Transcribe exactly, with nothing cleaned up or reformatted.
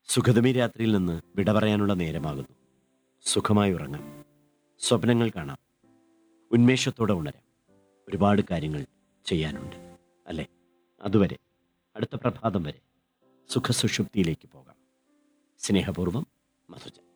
സുഖതമി രാത്രിയിൽ നിന്ന് വിട പറയാനുള്ള നേരമാകുന്നു. സുഖമായി ഉറങ്ങാം, സ്വപ്നങ്ങൾ കാണാം, ഉന്മേഷത്തോടെ ഉണരാം. ഒരുപാട് കാര്യങ്ങൾ ചെയ്യാനുണ്ട് അല്ലേ? അതുവരെ, അടുത്ത പ്രഭാതം വരെ സുഖസുഷുപ്തിയിലേക്ക് പോകാം. സ്നേഹപൂർവ്വം, മധുജ.